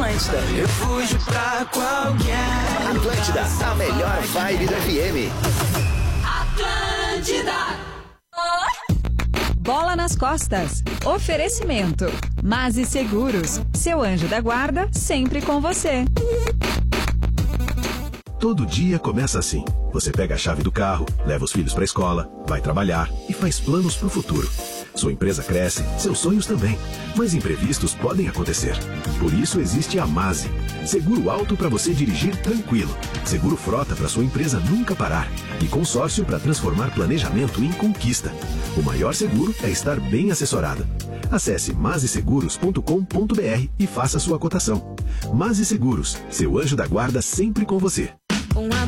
Atlântida. Eu fujo pra qualquer. Atlântida, a melhor vibe do FM. Atlântida. Bola nas costas. Oferecimento. Masi Seguros. Seu anjo da guarda sempre com você. Todo dia começa assim. Você pega a chave do carro, leva os filhos para a escola, vai trabalhar e faz planos para o futuro. Sua empresa cresce, seus sonhos também. Mas imprevistos podem acontecer. Por isso existe a Masi. Seguro alto para você dirigir tranquilo. Seguro frota para sua empresa nunca parar. E consórcio para transformar planejamento em conquista. O maior seguro é estar bem assessorado. Acesse maziseguros.com.br e faça sua cotação. Masi Seguros, seu anjo da guarda sempre com você. Um